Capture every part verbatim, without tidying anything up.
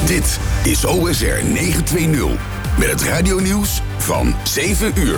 Dit is O S R negenhonderdtwintig met het radionieuws van zeven uur.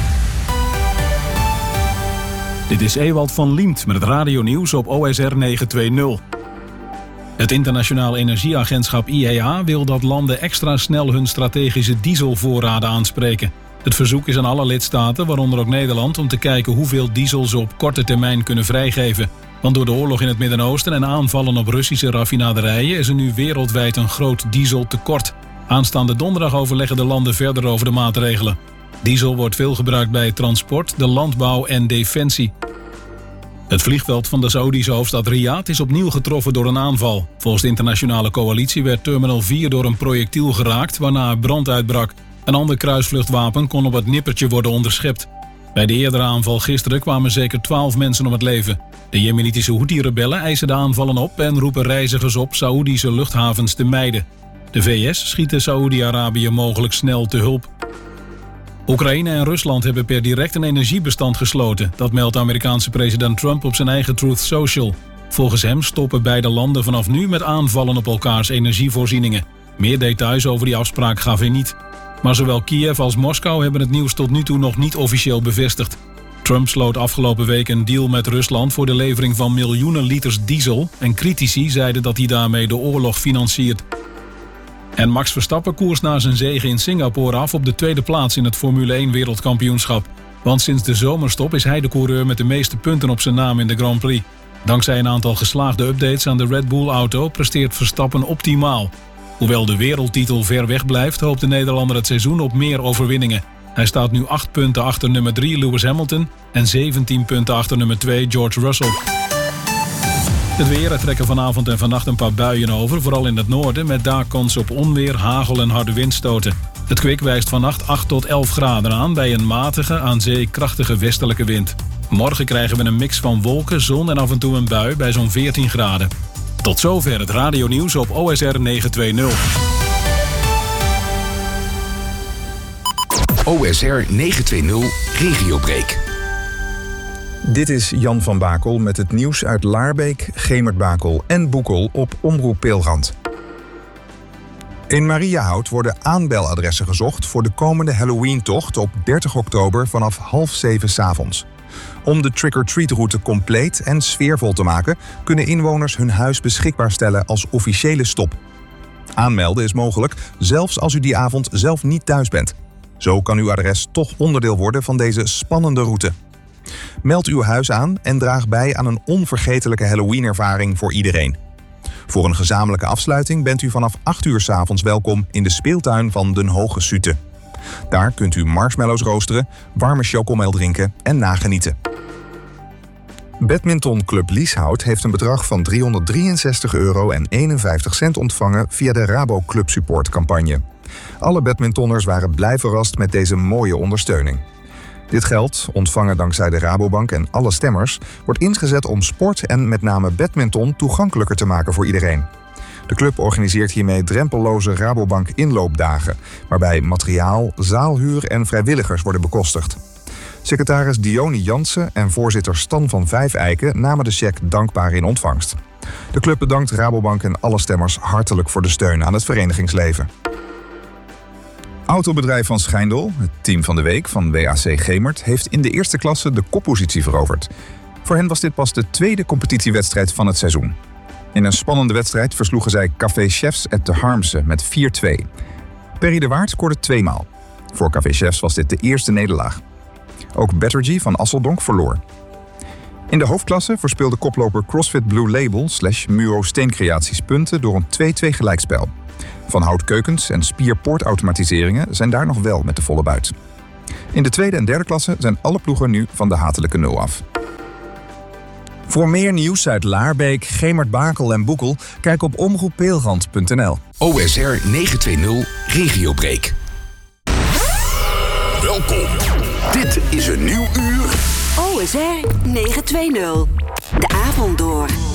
Dit is Ewald van Liemt met het radionieuws op O S R negenhonderdtwintig. Het Internationaal Energieagentschap I E A wil dat landen extra snel hun strategische dieselvoorraden aanspreken. Het verzoek is aan alle lidstaten, waaronder ook Nederland, om te kijken hoeveel diesel ze op korte termijn kunnen vrijgeven. Want door de oorlog in het Midden-Oosten en aanvallen op Russische raffinaderijen is er nu wereldwijd een groot dieseltekort. Aanstaande donderdag overleggen de landen verder over de maatregelen. Diesel wordt veel gebruikt bij het transport, de landbouw en defensie. Het vliegveld van de Saoedische hoofdstad Riyadh is opnieuw getroffen door een aanval. Volgens de internationale coalitie werd Terminal vier door een projectiel geraakt, waarna er brand uitbrak. Een ander kruisvluchtwapen kon op het nippertje worden onderschept. Bij de eerdere aanval gisteren kwamen zeker twaalf mensen om het leven. De Jemenitische Houthi-rebellen eisen de aanvallen op en roepen reizigers op Saoedische luchthavens te mijden. De V S schieten Saoedi-Arabië mogelijk snel te hulp. Oekraïne en Rusland hebben per direct een energiebestand gesloten. Dat meldt de Amerikaanse president Trump op zijn eigen Truth Social. Volgens hem stoppen beide landen vanaf nu met aanvallen op elkaars energievoorzieningen. Meer details over die afspraak gaf hij niet. Maar zowel Kiev als Moskou hebben het nieuws tot nu toe nog niet officieel bevestigd. Trump sloot afgelopen week een deal met Rusland voor de levering van miljoenen liters diesel en critici zeiden dat hij daarmee de oorlog financiert. En Max Verstappen koerst na zijn zege in Singapore af op de tweede plaats in het Formule één wereldkampioenschap. Want sinds de zomerstop is hij de coureur met de meeste punten op zijn naam in de Grand Prix. Dankzij een aantal geslaagde updates aan de Red Bull-auto presteert Verstappen optimaal. Hoewel de wereldtitel ver weg blijft, hoopt de Nederlander het seizoen op meer overwinningen. Hij staat nu acht punten achter nummer drie Lewis Hamilton en zeventien punten achter nummer twee George Russell. Het weer, er trekken vanavond en vannacht een paar buien over, vooral in het noorden, met daar kans op onweer, hagel en harde windstoten. Het kwik wijst vannacht acht tot elf graden aan bij een matige, aan zee krachtige westelijke wind. Morgen krijgen we een mix van wolken, zon en af en toe een bui bij zo'n veertien graden. Tot zover het radionieuws op O S R negenhonderdtwintig. O S R negenhonderdtwintig Regiobreak. Dit is Jan van Bakel met het nieuws uit Laarbeek, Gemert-Bakel en Boekel op Omroep Peelrand. In Mariahout worden aanbeladressen gezocht voor de komende Halloween-tocht op dertig oktober vanaf half zeven 's avonds. Om de trick-or-treat-route compleet en sfeervol te maken, kunnen inwoners hun huis beschikbaar stellen als officiële stop. Aanmelden is mogelijk, zelfs als u die avond zelf niet thuis bent. Zo kan uw adres toch onderdeel worden van deze spannende route. Meld uw huis aan en draag bij aan een onvergetelijke Halloween-ervaring voor iedereen. Voor een gezamenlijke afsluiting bent u vanaf acht uur 's avonds welkom in de speeltuin van Den Hoge Sute. Daar kunt u marshmallows roosteren, warme chocomel drinken en nagenieten. Badmintonclub Lieshout heeft een bedrag van driehonderddrieënzestig euro en eenenvijftig cent ontvangen via de Rabo Club Support campagne. Alle badmintonners waren blij verrast met deze mooie ondersteuning. Dit geld, ontvangen dankzij de Rabobank en alle stemmers, wordt ingezet om sport en met name badminton toegankelijker te maken voor iedereen. De club organiseert hiermee drempelloze Rabobank inloopdagen, waarbij materiaal, zaalhuur en vrijwilligers worden bekostigd. Secretaris Diony Jansen en voorzitter Stan van Vijfeiken namen de cheque dankbaar in ontvangst. De club bedankt Rabobank en alle stemmers hartelijk voor de steun aan het verenigingsleven. Autobedrijf van Schijndel, het team van de week van W A C Gemert, heeft in de eerste klasse de koppositie veroverd. Voor hen was dit pas de tweede competitiewedstrijd van het seizoen. In een spannende wedstrijd versloegen zij Café Chefs uit de Harmse met vier twee. Perry de Waard scoorde tweemaal. Voor Café Chefs was dit de eerste nederlaag. Ook Bettergy van Asseldonk verloor. In de hoofdklasse verspeelde koploper CrossFit Blue Label slash Muo Steencreaties punten door een twee twee gelijkspel. Van Houtkeukens en Spierpoortautomatiseringen zijn daar nog wel met de volle buit. In de tweede en derde klasse zijn alle ploegen nu van de hatelijke nul af. Voor meer nieuws uit Laarbeek, Gemert-Bakel en Boekel, kijk op omroep peelrand punt n l. O S R negenhonderdtwintig Regiobreak. Welkom. Dit is een nieuw uur. O S R negenhonderdtwintig. De avond door.